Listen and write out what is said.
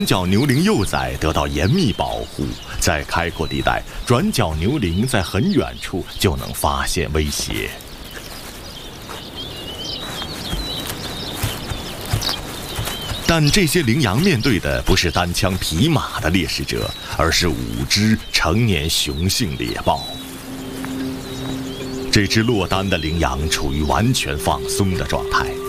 角牛羚幼崽得到严密保护，在开阔地带，转角牛羚在很远处就能发现威胁。但这些羚羊面对的不是单枪匹马的猎食者，而是5只成年雄性猎豹。这只落单的羚羊处于完全放松的状态。